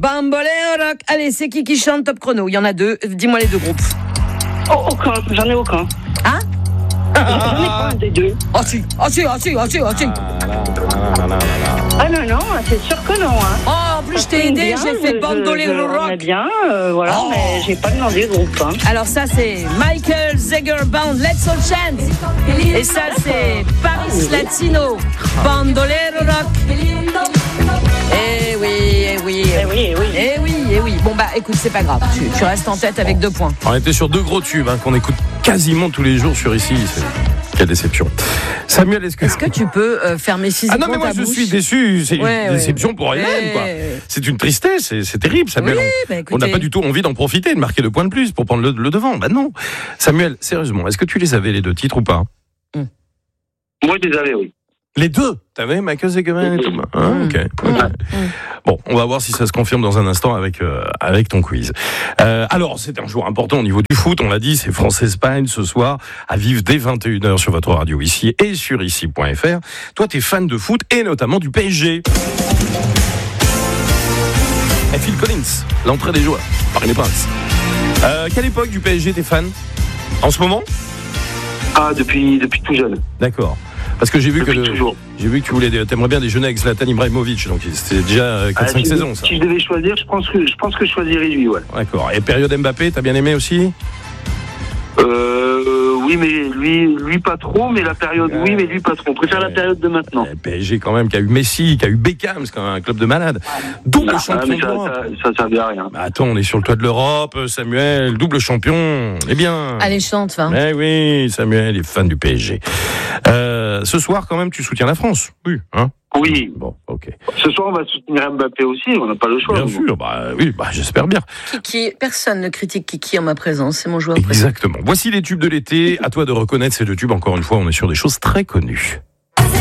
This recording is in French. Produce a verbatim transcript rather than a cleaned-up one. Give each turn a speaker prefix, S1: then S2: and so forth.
S1: Bamboleo rock. Allez, c'est qui qui chante top chrono? Il y en a deux. Dis-moi les deux groupes.
S2: Oh, aucun, j'en ai aucun.
S1: Hein?
S2: J'en ai pas un des deux.
S1: Oh si, oh si, oh si, oh si, oh si.
S2: Ah non, non, c'est sûr que non. Hein.
S1: Oh, en plus je t'ai aidé, j'ai fait Bandolero Rock.
S2: Je bien, euh, voilà, oh. Mais j'ai pas demandé de groupe. Hein.
S1: Alors ça c'est Michael Zager Band, Let's All Chant. Et ça c'est Paris Latino, Bandolero Rock. Eh oui, eh oui,
S2: eh oui, eh oui.
S1: Eh oui, eh oui. Bon bah écoute, c'est pas grave, tu, tu restes en tête avec deux points.
S3: On était sur deux gros tubes hein, qu'on écoute quasiment tous les jours sur ici. C'est... Quelle déception. Samuel, est-ce que...
S1: Est-ce que tu peux euh, fermer physiquement
S3: Ah non, mais moi je
S1: bouche.
S3: suis déçu. C'est
S1: ouais,
S3: une déception
S1: ouais.
S3: pour elle-même,
S1: ouais,
S3: quoi.
S1: ouais.
S3: C'est une tristesse, c'est, c'est terrible, Samuel.
S1: Oui,
S3: on,
S1: bah, écoutez...
S3: on n'a pas du tout envie d'en profiter, de marquer deux points de plus pour prendre le, le devant. Bah non. Samuel, sérieusement, est-ce que tu les avais les deux titres ou pas?
S4: mm. Moi, je les avais, oui.
S3: Les deux? T'avais Michael Zagerman et tout? Ah,
S1: mmh.
S3: ok. okay. Mmh. Bon, on va voir si ça se confirme dans un instant avec euh, avec ton quiz. Euh, alors, c'est un jour important au niveau du foot, on l'a dit, c'est France-Espagne ce soir, à vivre dès vingt et une heures sur votre radio ici et sur ici point f r. Toi, t'es fan de foot et notamment du P S G. Et Phil Collins, l'entrée des joueurs, par les Princes. Euh, quelle époque du P S G t'es fan? En ce moment?
S4: Ah, depuis, depuis tout jeune.
S3: D'accord. Parce que j'ai vu
S4: depuis
S3: que le,
S4: toujours.
S3: j'ai vu que tu voulais, t'aimerais bien déjeuner avec Zlatan Ibrahimovic, donc c'était déjà quatre cinq
S4: ah, si
S3: saisons,
S4: je,
S3: ça.
S4: Si je devais choisir, je pense que je pense que je choisirais lui, ouais.
S3: D'accord. Et période Mbappé, t'as bien aimé aussi?
S4: Euh, oui, mais lui, lui pas trop, mais la période, euh, oui, mais lui pas trop. On préfère ouais. la période de maintenant.
S3: Le P S G quand même, qui a eu Messi, qui a eu Beckham, c'est quand même un club de malades. Double ah, champion
S4: ça,
S3: d'Europe.
S4: Ça, ça servait à rien.
S3: Bah, attends, on est sur le toit de l'Europe, Samuel, double champion. Eh bien.
S1: Allez, chante, va.
S3: Eh oui, Samuel est fan du P S G. Euh, ce soir, quand même, tu soutiens la France. Oui, hein?
S4: Oui.
S3: Bon, ok.
S4: Ce soir, on va soutenir Mbappé aussi, on n'a pas le choix.
S3: Bien sûr, bah oui, bah j'espère bien.
S1: Kiki, personne ne critique Kiki en ma présence, c'est mon joueur préféré.
S3: Exactement. Voici les tubes de l'été. À toi de reconnaître ces deux tubes. Encore une fois, on est sur des choses très connues.